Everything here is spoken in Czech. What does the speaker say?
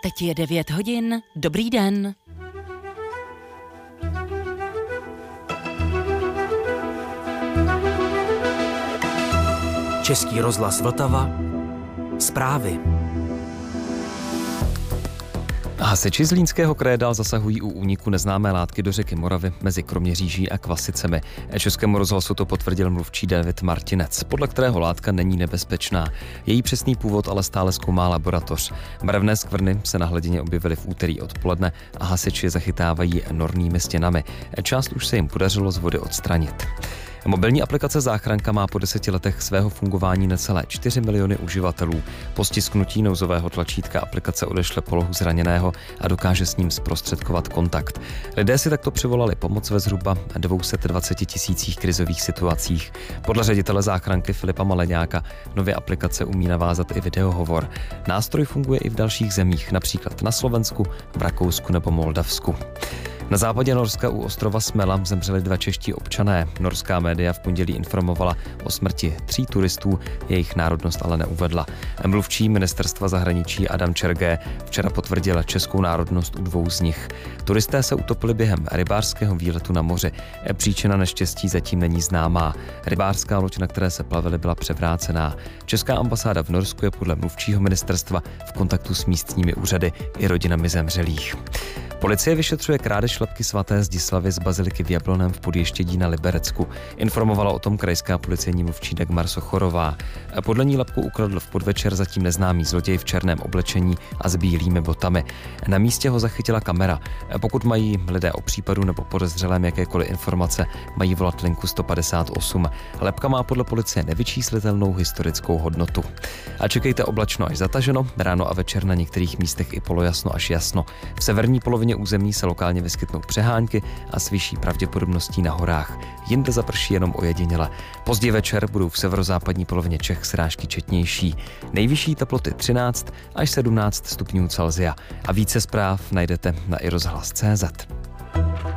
Teď je 9 hodin. Dobrý den. Český rozhlas Vltava. Zprávy. Hasiči Zlínského kraje dál zasahují u úniku neznámé látky do řeky Moravy mezi Kroměříží a Kvasicemi. Českému rozhlasu to potvrdil mluvčí David Martinec, podle kterého látka není nebezpečná. Její přesný původ ale stále zkoumá laboratoř. Barevné skvrny se na hladině objevily v úterý odpoledne a hasiči zachytávají nornými stěnami. Část už se jim podařilo z vody odstranit. Mobilní aplikace Záchranka má po 10 letech svého fungování necelé 4 miliony uživatelů. Po stisknutí nouzového tlačítka aplikace odešle polohu zraněného a dokáže s ním zprostředkovat kontakt. Lidé si takto přivolali pomoc ve zhruba 220 000 krizových situacích. Podle ředitele Záchranky Filipa Maleňáka nově aplikace umí navázat i videohovor. Nástroj funguje i v dalších zemích, například na Slovensku, v Rakousku nebo Moldavsku. Na západě Norska u ostrova Smela zemřeli 2 čeští občané. Norská média v pondělí informovala o smrti 3 turistů, jejich národnost ale neuvedla. Mluvčí ministerstva zahraničí Adam Čergé včera potvrdil českou národnost u 2 z nich. Turisté se utopili během rybářského výletu na moři. Příčina neštěstí zatím není známá. Rybářská loď, na které se plavili, byla převrácená. Česká ambasáda v Norsku je podle mluvčího ministerstva v kontaktu s místními úřady i rodinami zemřelých. Policie vyšetřuje krádež šlepky svaté Zdislavy z baziliky v Jablonném v Podještědí na Liberecku. Informovala o tom krajská policejní mluvčí Dagmar Sochorová. Podle ní lebku ukradl v podvečer zatím neznámý zloděj v černém oblečení a s bílými botami. Na místě ho zachytila kamera. Pokud mají lidé o případu nebo podezřelém jakékoliv informace, mají volat linku 158. Lebka má podle policie nevyčíslitelnou historickou hodnotu. A čekejte oblačno až zataženo, ráno a večer na některých místech i polojasno až jasno. V severní polovině území se lokálně vyskytnou přehánky a s vyšší pravděpodobností na horách. Jinde zaprší jenom ojediněle. Pozdě večer budou v severozápadní polovině Čech srážky četnější. Nejvyšší teploty 13 až 17 stupňů Celsia. A více zpráv najdete na iRozhlas.cz.